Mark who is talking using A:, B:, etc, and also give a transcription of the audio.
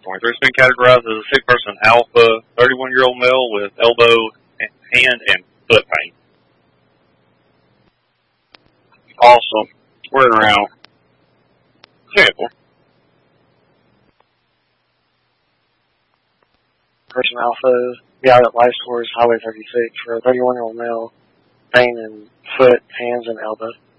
A: 23 has been categorized as a sick person alpha, 31-year-old male with elbow, hand, and foot pain.
B: Awesome. Word around.
A: Sample.
C: Person alpha, guy that life scores Highway 36 for a 31-year-old male, pain in foot, hands, and elbow.